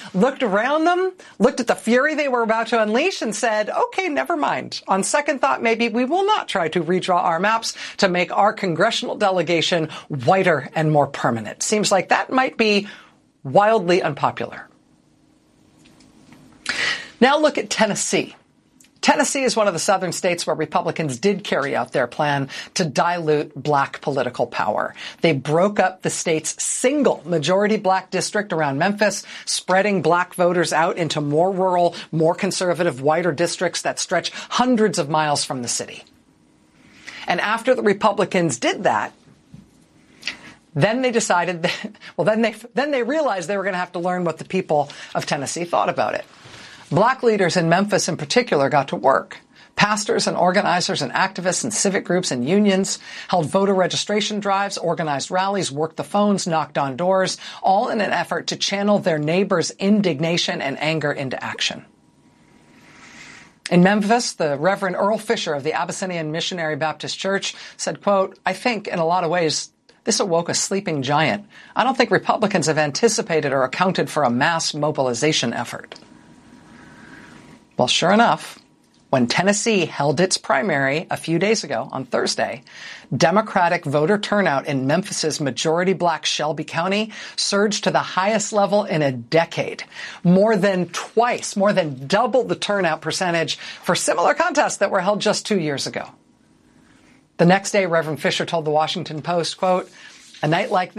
looked around them, looked at the fury they were about to unleash and said, okay, never mind. On second thought, maybe we will not try to redraw our maps to make our congressional delegation whiter and more permanent. Seems like that might be wildly unpopular. Now look at Tennessee. Tennessee is one of the southern states where Republicans did carry out their plan to dilute black political power. They broke up the state's single majority black district around Memphis, spreading black voters out into more rural, more conservative, whiter districts that stretch hundreds of miles from the city. And after the Republicans did that, then they decided that, then they realized they were going to have to learn what the people of Tennessee thought about it. Black leaders in Memphis in particular got to work. Pastors and organizers and activists and civic groups and unions held voter registration drives, organized rallies, worked the phones, knocked on doors, all in an effort to channel their neighbors' indignation and anger into action. In Memphis, the Reverend Earl Fisher of the Abyssinian Missionary Baptist Church said, quote, I think in a lot of ways this awoke a sleeping giant. I don't think Republicans have anticipated or accounted for a mass mobilization effort. Well, sure enough, when Tennessee held its primary a few days ago on Thursday, Democratic voter turnout in Memphis's majority black Shelby County surged to the highest level in a decade. More than double the turnout percentage for similar contests that were held just 2 years ago. The next day, Reverend Fisher told the Washington Post, quote, a night like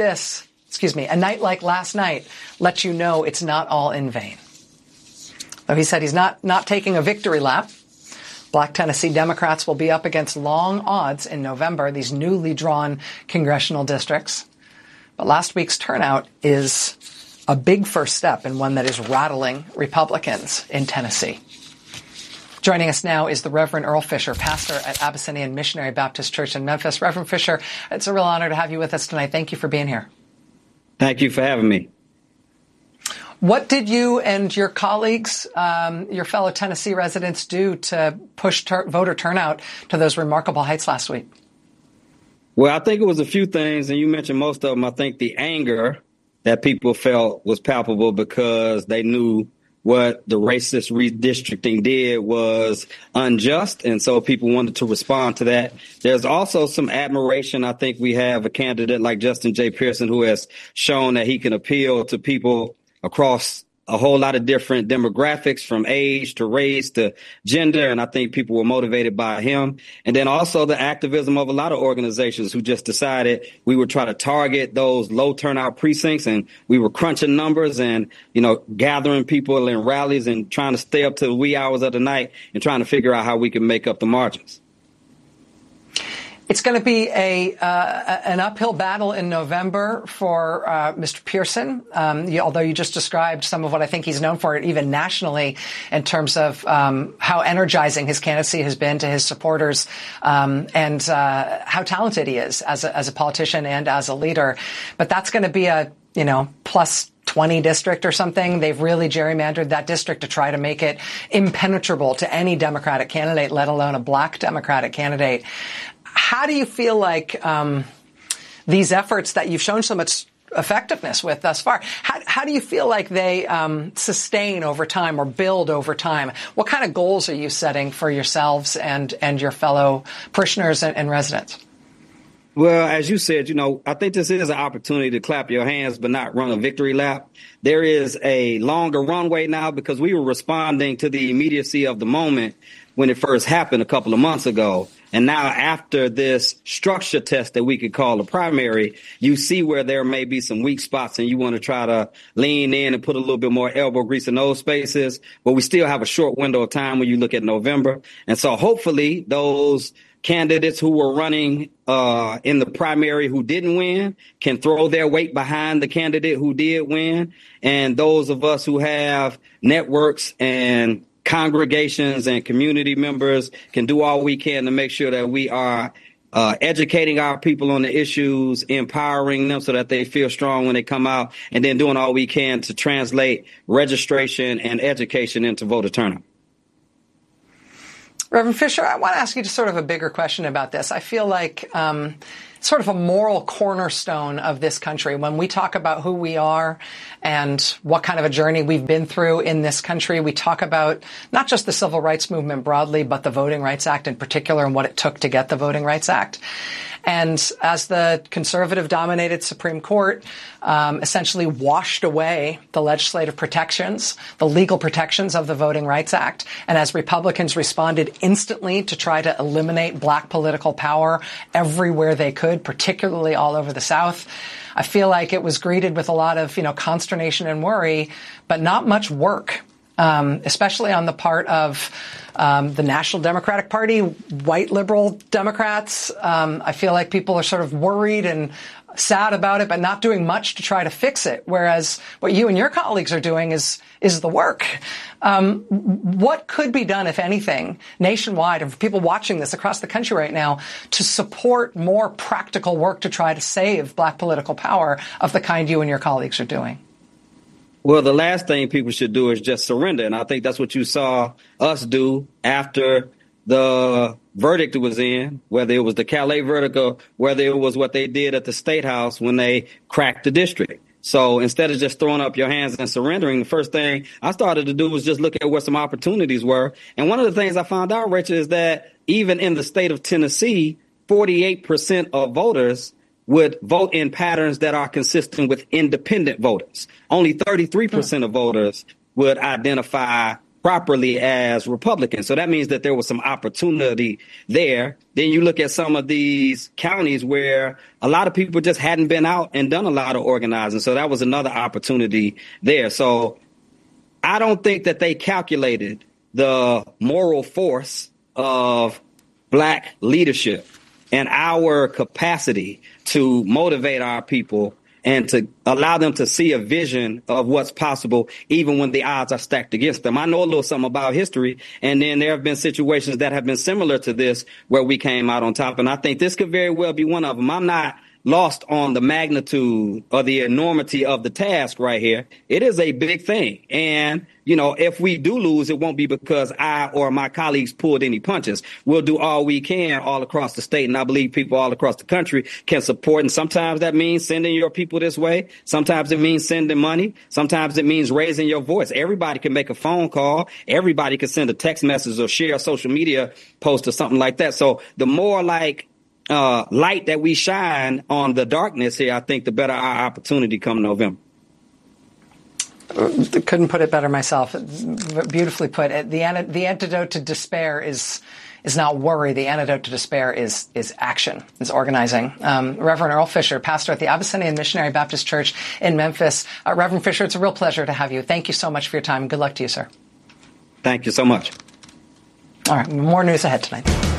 last night lets you know it's not all in vain. Though he said he's not taking a victory lap. Black Tennessee Democrats will be up against long odds in November, these newly drawn congressional districts. But last week's turnout is a big first step and one that is rattling Republicans in Tennessee. Joining us now is the Reverend Earl Fisher, pastor at Abyssinian Missionary Baptist Church in Memphis. Reverend Fisher, it's a real honor to have you with us tonight. Thank you for being here. Thank you for having me. What did you and your colleagues, your fellow Tennessee residents, do to push voter turnout to those remarkable heights last week? Well, I think it was a few things, and you mentioned most of them. I think the anger that people felt was palpable because they knew what the racist redistricting did was unjust, and so people wanted to respond to that. There's also some admiration. I think we have a candidate like Justin J. Pearson who has shown that he can appeal to people across a whole lot of different demographics, from age to race to gender. And I think people were motivated by him. And then also the activism of a lot of organizations who just decided we would try to target those low turnout precincts. And we were crunching numbers and, gathering people in rallies and trying to stay up to the wee hours of the night and trying to figure out how we can make up the margins. It's going to be an uphill battle in November for Mr. Pearson, although you just described some of what I think he's known for, even nationally, in terms of how energizing his candidacy has been to his supporters, and how talented he is as a politician and as a leader. But that's going to be a plus 20 district or something. They've really gerrymandered that district to try to make it impenetrable to any Democratic candidate, let alone a black Democratic candidate. How do you feel like these efforts that you've shown so much effectiveness with thus far, how do you feel like they sustain over time or build over time? What kind of goals are you setting for yourselves and your fellow parishioners and residents? Well, as you said, I think this is an opportunity to clap your hands but not run a victory lap. There is a longer runway now because we were responding to the immediacy of the moment when it first happened a couple of months ago. And now after this structure test that we could call a primary, you see where there may be some weak spots and you want to try to lean in and put a little bit more elbow grease in those spaces. But we still have a short window of time when you look at November. And so hopefully those candidates who were running in the primary who didn't win can throw their weight behind the candidate who did win. And those of us who have networks and congregations and community members can do all we can to make sure that we are educating our people on the issues, empowering them so that they feel strong when they come out, and then doing all we can to translate registration and education into voter turnout. Reverend Fisher, I want to ask you just sort of a bigger question about this. I feel like sort of a moral cornerstone of this country. When we talk about who we are and what kind of a journey we've been through in this country, we talk about not just the civil rights movement broadly, but the Voting Rights Act in particular and what it took to get the Voting Rights Act. And as the conservative-dominated Supreme Court essentially washed away the legislative protections, the legal protections of the Voting Rights Act, and as Republicans responded instantly to try to eliminate black political power everywhere they could, particularly all over the South, I feel like it was greeted with a lot of, consternation and worry, but not much work. Especially on the part of the National Democratic Party, white liberal Democrats. I feel like people are sort of worried and sad about it, but not doing much to try to fix it. Whereas what you and your colleagues are doing is the work. What could be done, if anything, nationwide, and for people watching this across the country right now, to support more practical work to try to save black political power of the kind you and your colleagues are doing? Well, the last thing people should do is just surrender. And I think that's what you saw us do after the verdict was in, whether it was the Calais verdict or whether it was what they did at the State House when they cracked the district. So instead of just throwing up your hands and surrendering, the first thing I started to do was just look at where some opportunities were. And one of the things I found out, Rachel, is that even in the state of Tennessee, 48% of voters would vote in patterns that are consistent with independent voters. Only 33% of voters would identify properly as Republicans. So that means that there was some opportunity there. Then you look at some of these counties where a lot of people just hadn't been out and done a lot of organizing. So that was another opportunity there. So I don't think that they calculated the moral force of black leadership and our capacity to motivate our people and to allow them to see a vision of what's possible, even when the odds are stacked against them. I know a little something about history, and then there have been situations that have been similar to this where we came out on top, and I think this could very well be one of them. I'm not lost on the magnitude or the enormity of the task right here. It is a big thing. And, if we do lose, it won't be because I or my colleagues pulled any punches. We'll do all we can all across the state. And I believe people all across the country can support. And sometimes that means sending your people this way. Sometimes it means sending money. Sometimes it means raising your voice. Everybody can make a phone call. Everybody can send a text message or share a social media post or something like that. So the more light that we shine on the darkness here, I think the better our opportunity come November. Couldn't put it better myself. Beautifully put. The antidote to despair is not worry. The antidote to despair is action, is organizing. Reverend Earl Fisher, pastor at the Abyssinian Missionary Baptist Church in Memphis. Reverend Fisher, it's a real pleasure to have you. Thank you so much for your time. Good luck to you, sir. Thank you so much. All right. More news ahead tonight.